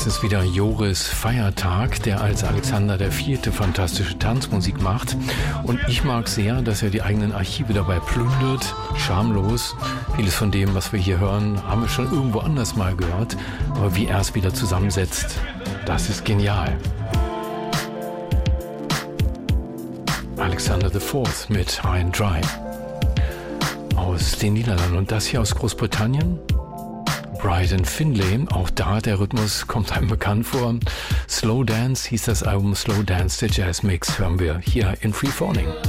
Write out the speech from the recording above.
Es ist wieder Joris Feiertag, der als Alexander IV. Fantastische Tanzmusik macht. Und ich mag sehr, dass er die eigenen Archive dabei plündert, schamlos. Vieles von dem, was wir hier hören, haben wir schon irgendwo anders mal gehört. Aber wie er es wieder zusammensetzt, das ist genial. Alexander IV. Mit High and Dry aus den Niederlanden. Und das hier aus Großbritannien? Brian Finlay, auch da der Rhythmus kommt einem bekannt vor. Slow Dance hieß das Album, Slow Dance, der Jazz Mix, hören wir hier in Free Falling.